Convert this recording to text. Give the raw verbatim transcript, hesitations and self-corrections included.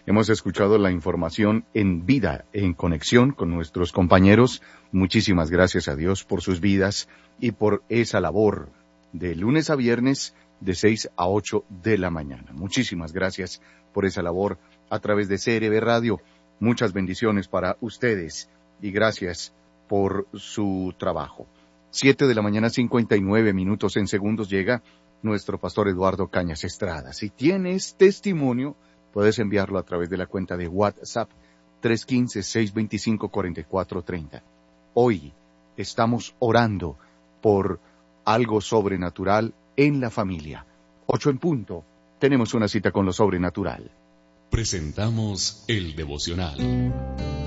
Hemos escuchado la información en vida, en conexión con nuestros compañeros. Muchísimas gracias a Dios por sus vidas y por esa labor de lunes a viernes de seis a ocho de la mañana. Muchísimas gracias por esa labor a través de C R B Radio. Muchas bendiciones para ustedes y gracias por su trabajo. Siete de la mañana, cincuenta y nueve minutos. En segundos llega nuestro pastor Eduardo Cañas Estrada. Si tienes testimonio, puedes enviarlo a través de la cuenta de WhatsApp tres uno cinco, seis dos cinco, cuatro cuatro tres cero. Hoy estamos orando por algo sobrenatural en la familia. Ocho en punto. Tenemos una cita con lo sobrenatural. Presentamos el devocional.